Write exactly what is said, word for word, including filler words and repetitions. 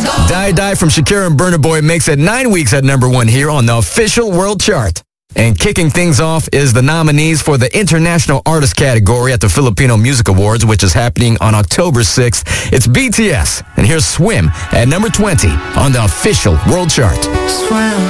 Die Die from Shakira and Burna Boy makes it nine weeks at number one here on the official world chart. And kicking things off is the nominees for the International Artist category at the Filipino Music Awards, which is happening on October sixth. It's B T S, and here's Swim at number twenty on the official world chart. Swim.